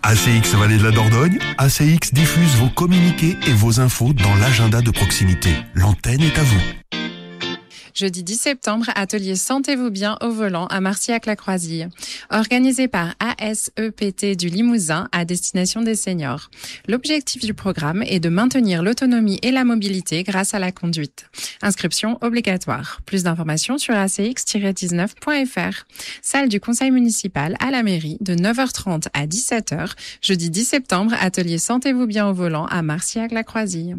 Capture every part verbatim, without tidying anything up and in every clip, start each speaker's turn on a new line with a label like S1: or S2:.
S1: A C X Vallée de la Dordogne, A C X diffuse vos communiqués et vos infos dans l'agenda de proximité. L'antenne est à vous.
S2: Jeudi dix septembre, atelier Sentez-vous bien au volant à Marcillac-la-Croisille. Organisé par A S E P T du Limousin à destination des seniors. L'objectif du programme est de maintenir l'autonomie et la mobilité grâce à la conduite. Inscription obligatoire. Plus d'informations sur a c x tiret dix-neuf point f r. Salle du conseil municipal à la mairie de neuf heures trente à dix-sept heures. Jeudi dix septembre, atelier Sentez-vous bien au volant à Marcillac-la-Croisille.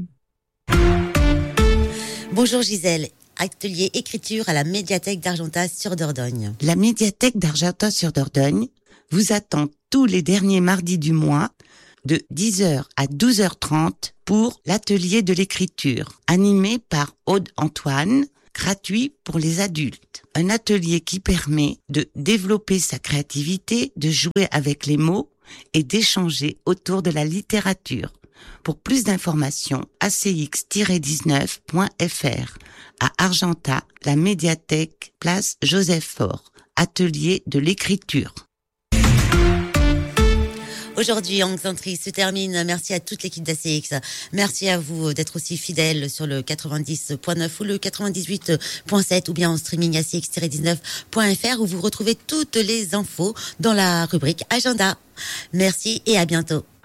S3: Bonjour Gisèle. Atelier écriture à la médiathèque d'Argentas-sur-Dordogne.
S4: La médiathèque d'Argentas-sur-Dordogne vous attend tous les derniers mardis du mois de dix heures à douze heures trente pour l'atelier de l'écriture, animé par Aude Antoine, gratuit pour les adultes. Un atelier qui permet de développer sa créativité, de jouer avec les mots et d'échanger autour de la littérature. Pour plus d'informations, a c x tiret dix-neuf point f r. À Argentas, la médiathèque, place Joseph Faure, atelier de l'écriture.
S3: Aujourd'hui, Angle Century se termine. Merci à toute l'équipe d'A C X. Merci à vous d'être aussi fidèles sur le quatre-vingt-dix point neuf ou le quatre-vingt-dix-huit point sept ou bien en streaming a c x tiret dix-neuf point f r où vous retrouvez toutes les infos dans la rubrique Agenda. Merci et à bientôt.